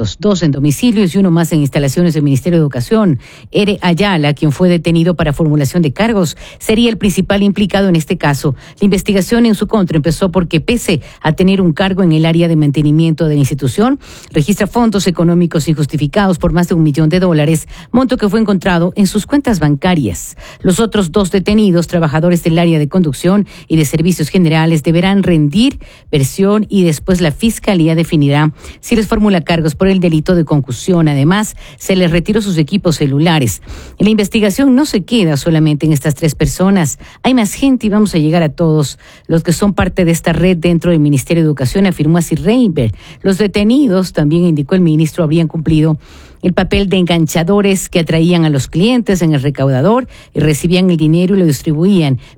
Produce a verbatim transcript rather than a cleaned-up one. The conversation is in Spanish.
arrestos, dos en domicilios y uno más en instalaciones del Ministerio de Educación. Ere Ayala, quien fue detenido para formulación de cargos, sería el principal implicado en este caso. La investigación en su contra empezó porque, pese a tener un cargo en el área de mantenimiento de la institución, registra fondos económicos injustificados por más de un millón de dólares, monto que fue encontrado en sus cuentas bancarias. Los otros dos detenidos, trabajadores del área de conducción y de servicios generales, deberán rendir versión y después la Fiscalía definirá si les formula cargos por el delito de concusión. Además, se les retiró sus equipos celulares. La investigación no se queda solamente en estas tres personas. Hay más gente y vamos a llegar a todos los que son parte de esta red dentro del Ministerio de Educación, afirmó así Reinberg. Los detenidos, también indicó el ministro, habrían cumplido el papel de enganchadores que atraían a los clientes en el recaudador y recibían el dinero y lo distribuían.